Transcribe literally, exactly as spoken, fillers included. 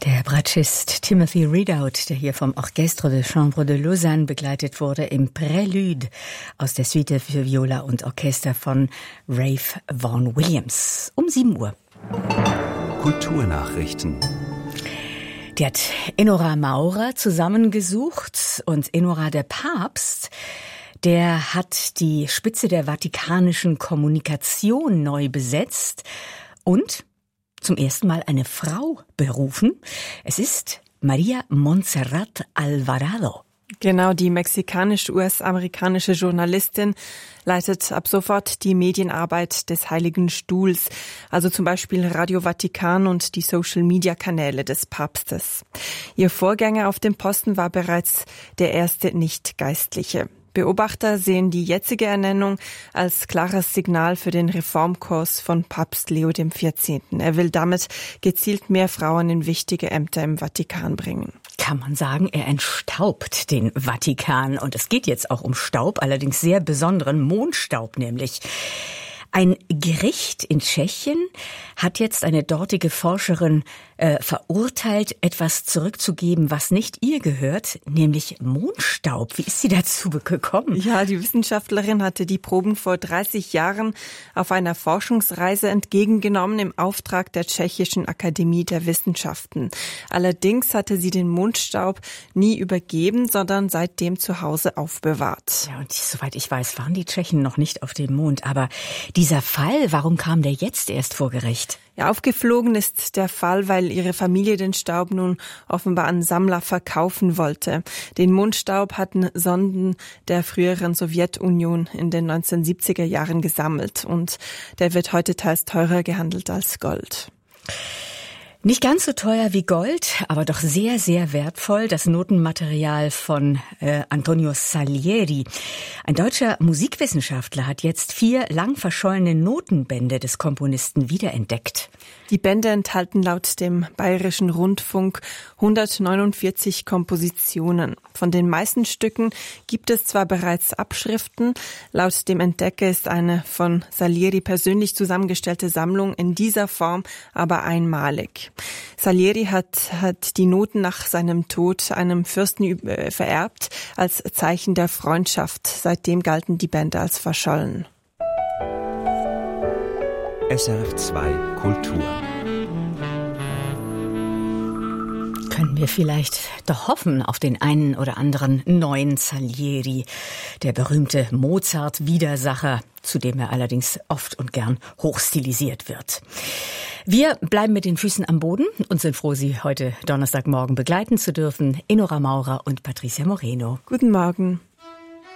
Der Bratschist Timothy Ridout, der hier vom Orchestre de Chambre de Lausanne begleitet wurde, im Prélude aus der Suite für Viola und Orchester von Ralph Vaughan Williams. Um sieben Uhr. Kulturnachrichten. Die hat Enora Maurer zusammengesucht und Enora, der Papst, der hat die Spitze der vatikanischen Kommunikation neu besetzt und zum ersten Mal eine Frau berufen. Es ist Maria Montserrat Alvarado. Genau, die mexikanisch-U S-amerikanische Journalistin leitet ab sofort die Medienarbeit des Heiligen Stuhls, also zum Beispiel Radio Vatikan und die Social-Media-Kanäle des Papstes. Ihr Vorgänger auf dem Posten war bereits der erste Nicht-Geistliche. Beobachter sehen die jetzige Ernennung als klares Signal für den Reformkurs von Papst Leo der vierzehnte. Er will damit gezielt mehr Frauen in wichtige Ämter im Vatikan bringen. Kann man sagen, er entstaubt den Vatikan. Und es geht jetzt auch um Staub, allerdings sehr besonderen Mondstaub nämlich. Ein Gericht in Tschechien hat jetzt eine dortige Forscherin äh, verurteilt, etwas zurückzugeben, was nicht ihr gehört, nämlich Mondstaub. Wie ist sie dazu gekommen? Ja, die Wissenschaftlerin hatte die Proben vor dreißig Jahren auf einer Forschungsreise entgegengenommen im Auftrag der Tschechischen Akademie der Wissenschaften. Allerdings hatte sie den Mondstaub nie übergeben, sondern seitdem zu Hause aufbewahrt. Ja, und soweit ich weiß, waren die Tschechen noch nicht auf dem Mond, aber dieser Fall, warum kam der jetzt erst vor Gericht? Ja, aufgeflogen ist der Fall, weil ihre Familie den Staub nun offenbar an Sammler verkaufen wollte. Den Mondstaub hatten Sonden der früheren Sowjetunion in den neunzehnhundertsiebziger Jahren gesammelt und der wird heute teils teurer gehandelt als Gold. Nicht ganz so teuer wie Gold, aber doch sehr, sehr wertvoll. Das Notenmaterial von äh, Antonio Salieri. Ein deutscher Musikwissenschaftler hat jetzt vier lang verschollene Notenbände des Komponisten wiederentdeckt. Die Bände enthalten laut dem Bayerischen Rundfunk hundertneunundvierzig Kompositionen. Von den meisten Stücken gibt es zwar bereits Abschriften, laut dem Entdecker ist eine von Salieri persönlich zusammengestellte Sammlung in dieser Form aber einmalig. Salieri hat, hat die Noten nach seinem Tod einem Fürsten vererbt, als Zeichen der Freundschaft. Seitdem galten die Bände als verschollen. S R F zwei Kultur. Können wir vielleicht doch hoffen auf den einen oder anderen neuen Salieri, der berühmte Mozart-Widersacher, zu dem er allerdings oft und gern hochstilisiert wird. Wir bleiben mit den Füßen am Boden und sind froh, Sie heute Donnerstagmorgen begleiten zu dürfen. Enora Maurer und Patricia Moreno. Guten Morgen.